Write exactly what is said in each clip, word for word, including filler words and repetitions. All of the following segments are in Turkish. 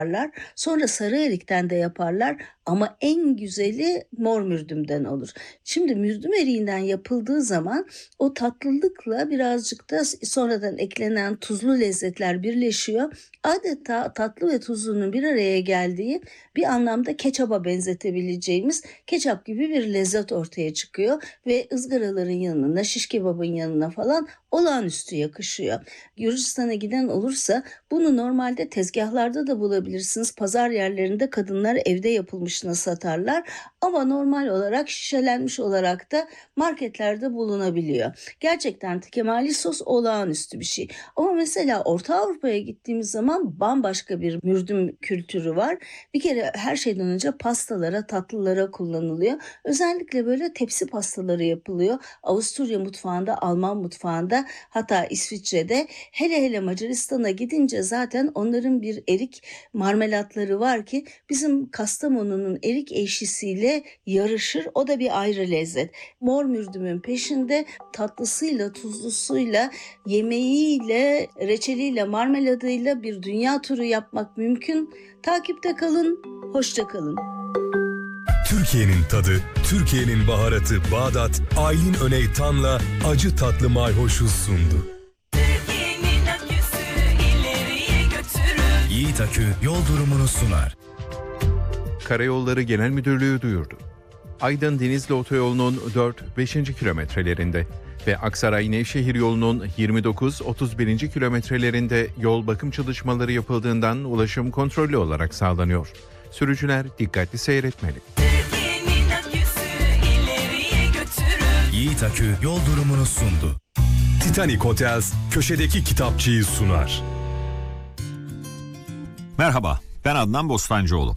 yaparlar. Sonra sarı erikten de yaparlar ama en güzeli mor mürdümden olur. Şimdi mürdüm eriğinden yapıldığı zaman o tatlılıkla birazcık da sonradan eklenen tuzlu lezzetler birleşiyor. Adeta tatlı ve tuzlunun bir araya geldiği bir anlamda ketçaba benzetebileceğimiz ketçap gibi bir lezzet ortaya çıkıyor ve ızgaraların yanına, şiş kebabın yanına falan olağanüstü yakışıyor. Gürcistan'a giden olursa bunu normalde tezgahlarda da bulabilirsiniz. Pazar yerlerinde kadınlar evde yapılmışını satarlar ama normal olarak şişelenmiş olarak da marketlerde bulunabiliyor. Gerçekten kemali sos olağanüstü bir şey. Ama mesela Orta Avrupa'ya gittiğimiz zaman bambaşka bir mürdüm kültürü var. Bir kere her şeyden önce pastalara, tatlılara kullanılıyor. Özellikle böyle tepsi pastaları yapılıyor. Avusturya mutfağında, Alman mutfağında, hatta İsviçre'de, hele hele Macaristan'a gidince zaten onların bir erik marmelatları var ki bizim Kastamonu'nun erik eşisiyle yarışır. O da bir ayrı lezzet. Mor mürdümün peşinde tatlısıyla, tuzlusuyla, yemeğiyle, reçeliyle, marmeladıyla bir dünya turu yapmak mümkün. Takipte kalın, hoşça kalın. Türkiye'nin tadı, Türkiye'nin baharatı Bağdat, Aylin Öney Tan'la acı tatlı mayhoşu sundu. Türkiye'nin aküsü ileriye götürür. Yiğit Akü yol durumunu sunar. Karayolları Genel Müdürlüğü duyurdu. Aydın Denizli Otoyolu'nun dört beşinci kilometrelerinde ve Aksaray-Nevşehir yolunun yirmi dokuz otuz birinci kilometrelerinde yol bakım çalışmaları yapıldığından ulaşım kontrollü olarak sağlanıyor. Sürücüler dikkatli seyretmeli. Türkiye'nin aküsü ileriye götürür. Yiğit Akü yol durumunu sundu. Titanic Hotels köşedeki kitapçıyı sunar. Merhaba, ben Adnan Bostancıoğlu.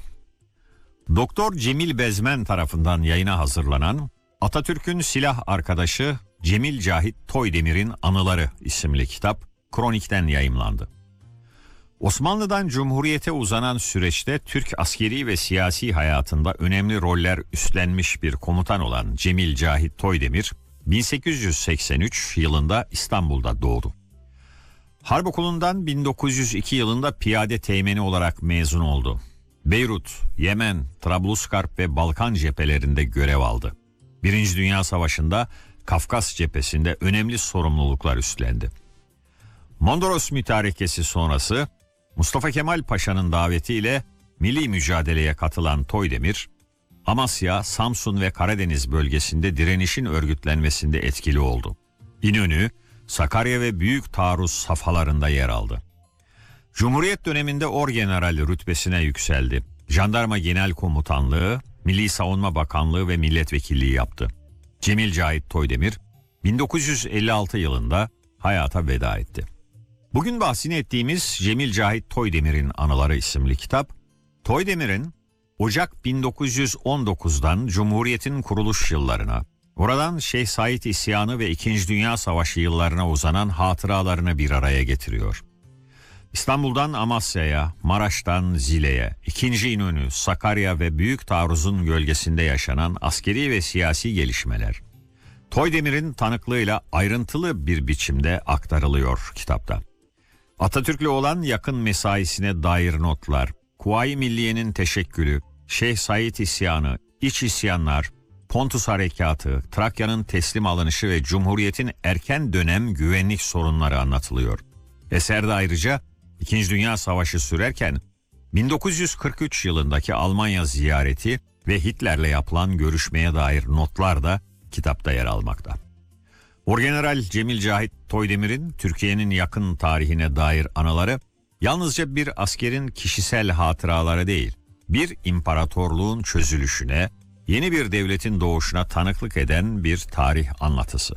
Doktor Cemil Bezmen tarafından yayına hazırlanan Atatürk'ün silah arkadaşı Cemil Cahit Toydemir'in Anıları isimli kitap Kronik'ten yayımlandı. Osmanlı'dan Cumhuriyet'e uzanan süreçte Türk askeri ve siyasi hayatında önemli roller üstlenmiş bir komutan olan Cemil Cahit Toydemir, bin sekiz yüz seksen üç yılında İstanbul'da doğdu. Harp Okulu'ndan bin dokuz yüz iki yılında piyade teğmeni olarak mezun oldu. Beyrut, Yemen, Trablusgarp ve Balkan cephelerinde görev aldı. Birinci Dünya Savaşı'nda Kafkas cephesinde önemli sorumluluklar üstlendi. Mondros Mütarekesi sonrası Mustafa Kemal Paşa'nın davetiyle milli mücadeleye katılan Toydemir, Amasya, Samsun ve Karadeniz bölgesinde direnişin örgütlenmesinde etkili oldu. İnönü, Sakarya ve Büyük Taarruz safhalarında yer aldı. Cumhuriyet döneminde orgeneral rütbesine yükseldi. Jandarma Genel Komutanlığı, Milli Savunma Bakanlığı ve milletvekilliği yaptı. Cemil Cahit Toydemir, bin dokuz yüz elli altı yılında hayata veda etti. Bugün bahsini ettiğimiz Cemil Cahit Toydemir'in Anıları isimli kitap, Toydemir'in Ocak bin dokuz yüz on dokuzdan Cumhuriyet'in kuruluş yıllarına, oradan Şeyh Said İsyanı ve İkinci Dünya Savaşı yıllarına uzanan hatıralarını bir araya getiriyor. İstanbul'dan Amasya'ya, Maraş'tan Zile'ye, İkinci İnönü, Sakarya ve Büyük Taarruz'un gölgesinde yaşanan askeri ve siyasi gelişmeler, Toydemir'in tanıklığıyla ayrıntılı bir biçimde aktarılıyor kitapta. Atatürk'le olan yakın mesaisine dair notlar, Kuvayi Milliye'nin teşekkülü, Şeyh Said İsyanı, iç isyanlar, Pontus Harekatı, Trakya'nın teslim alınışı ve Cumhuriyet'in erken dönem güvenlik sorunları anlatılıyor. Eserde ayrıca İkinci Dünya Savaşı sürerken bin dokuz yüz kırk üç yılındaki Almanya ziyareti ve Hitler'le yapılan görüşmeye dair notlar da kitapta yer almakta. Orgeneral Cemil Cahit Toydemir'in Türkiye'nin yakın tarihine dair anıları yalnızca bir askerin kişisel hatıraları değil, bir imparatorluğun çözülüşüne, yeni bir devletin doğuşuna tanıklık eden bir tarih anlatısı.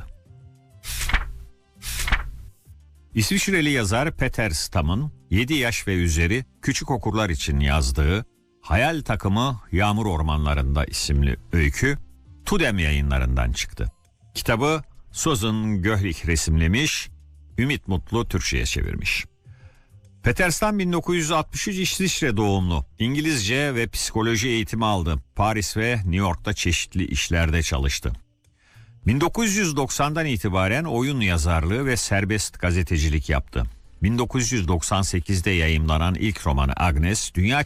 İsviçreli yazar Peter Stam'ın yedi yaş ve üzeri küçük okurlar için yazdığı Hayal Takımı Yağmur Ormanlarında isimli öykü Tudem Yayınlarından çıktı. Kitabı Susan Göhlik resimlemiş, Ümit Mutlu Türkçe'ye çevirmiş. Peter Stam bin dokuz yüz altmış üç İsviçre doğumlu. İngilizce ve psikoloji eğitimi aldı. Paris ve New York'ta çeşitli işlerde çalıştı. bin dokuz yüz doksandan itibaren oyun yazarlığı ve serbest gazetecilik yaptı. bin dokuz yüz doksan sekizde yayımlanan ilk romanı Agnes, dünya